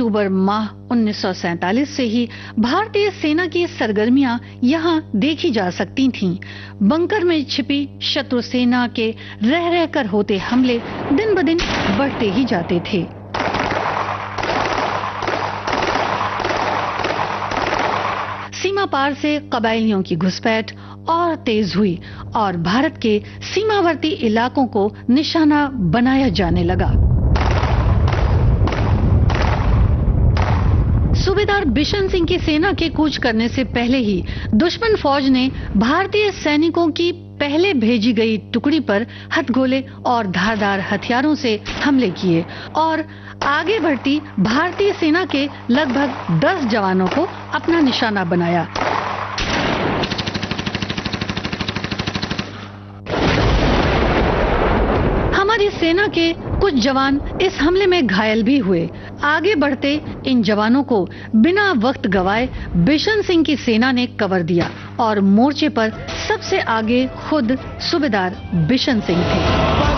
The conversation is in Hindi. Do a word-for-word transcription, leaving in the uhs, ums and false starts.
अक्टूबर माह उन्नीस सौ सैंतालीस से ही भारतीय सेना की सरगर्मियां यहां देखी जा सकती थीं। बंकर में छिपी शत्रु सेना के रह रहकर होते हमले दिन ब दिन बढ़ते ही जाते थे। सीमा पार से कबायलियों की घुसपैठ और तेज हुई और भारत के सीमावर्ती इलाकों को निशाना बनाया जाने लगा। सूबेदार बिशन सिंह की सेना के कूच करने से पहले ही दुश्मन फौज ने भारतीय सैनिकों की पहले भेजी गई टुकड़ी पर हथगोले और धारदार हथियारों से हमले किए और आगे बढ़ती भारतीय सेना के लगभग दस जवानों को अपना निशाना बनाया। हमारी सेना के कुछ जवान इस हमले में घायल भी हुए। आगे बढ़ते इन जवानों को बिना वक्त गवाए बिशन सिंह की सेना ने कवर दिया और मोर्चे पर सबसे आगे खुद सूबेदार बिशन सिंह थे।